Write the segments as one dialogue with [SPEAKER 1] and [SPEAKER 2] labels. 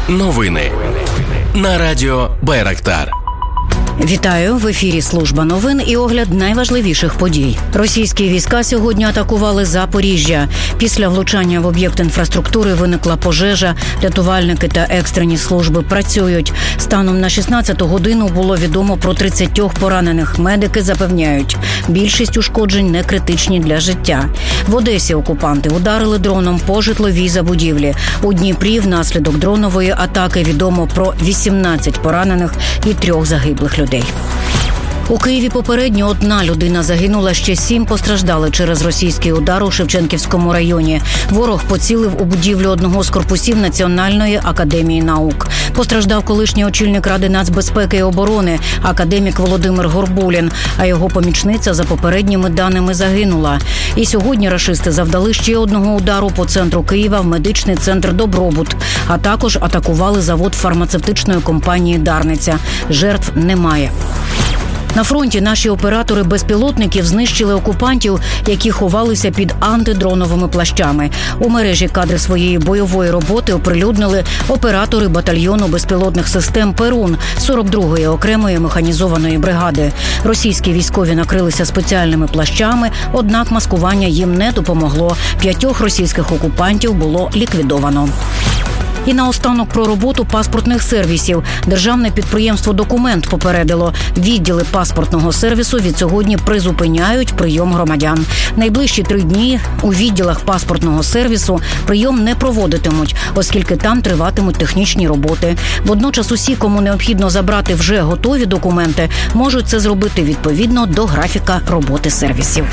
[SPEAKER 1] Новини на радіо Байрактар.
[SPEAKER 2] Вітаю! В ефірі служба новин і огляд найважливіших подій. Російські війська сьогодні атакували Запоріжжя. Після влучання в об'єкт інфраструктури виникла пожежа. Рятувальники та екстрені служби працюють. Станом на 16-ту годину було відомо про 30 поранених. Медики запевняють, більшість ушкоджень не критичні для життя. В Одесі окупанти ударили дроном по житловій забудівлі. У Дніпрі внаслідок дронової атаки відомо про 18 поранених і 3 загиблих людей. У Києві попередньо 1 людина загинула, ще 7 постраждали через російський удар у Шевченківському районі. Ворог поцілив у будівлю одного з корпусів Національної академії наук. Постраждав колишній очільник Ради нацбезпеки і оборони, академік Володимир Горбулін, а його помічниця, за попередніми даними, загинула. І сьогодні рашисти завдали ще одного удару по центру Києва в медичний центр «Добробут», а також атакували завод фармацевтичної компанії «Дарниця». Жертв немає. На фронті наші оператори безпілотників знищили окупантів, які ховалися під антидроновими плащами. У мережі кадри своєї бойової роботи оприлюднили оператори батальйону безпілотних систем «Перун» 42-ї окремої механізованої бригади. Російські військові накрилися спеціальними плащами, однак маскування їм не допомогло. 5 російських окупантів було ліквідовано. І наостанок про роботу паспортних сервісів. Державне підприємство «Документ» попередило, відділи паспортного сервісу від сьогодні призупиняють прийом громадян. Найближчі 3 дні у відділах паспортного сервісу прийом не проводитимуть, оскільки там триватимуть технічні роботи. Водночас усі, кому необхідно забрати вже готові документи, можуть це зробити відповідно до графіка роботи сервісів.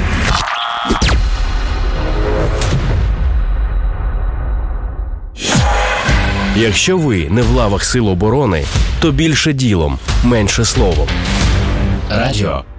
[SPEAKER 1] Якщо ви не в лавах Сил оборони, то більше ділом, менше словом. Радіо